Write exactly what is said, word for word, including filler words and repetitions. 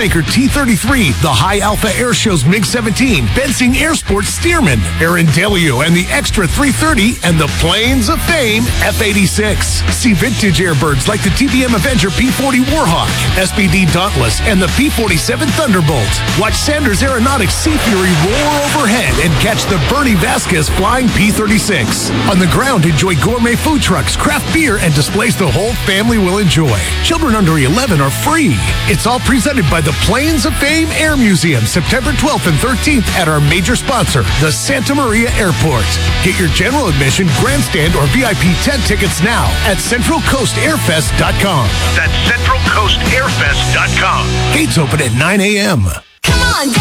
Peacemaker T thirty-three, the High Alpha Air Show's MiG seventeen, Bensing Air Sports Stearman, Aaron Delio and the Extra three thirty, and the Planes of Fame F eighty-six. See vintage Airbirds like the T B M Avenger P forty Warhawk, S P D Dauntless, and the P forty-seven Thunderbolt. Watch Sanders Aeronautics Sea Fury roar overhead and catch the Bernie Vasquez flying P thirty-six. On the ground, enjoy gourmet food trucks, craft beer, and displays the whole family will enjoy. Children under eleven are free. It's all presented by the Planes of Fame Air Museum, September twelfth and thirteenth at our major sponsor, the Santa Maria Airport. Get your general admission, grandstand, or V I P tent tickets now at central coast airfest dot com. That's central coast airfest dot com. Gates open at nine a.m. Come on,